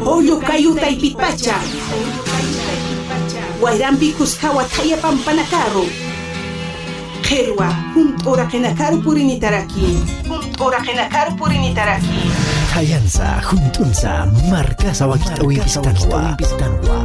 Ollo kayuta ipitpacha. Wayrampi kuskawa thaya pampanakaru. Qherwa hunt'ura qinakaru purinitaraki. Hayansa, juntunsa, markasa wakita wimpistanwa.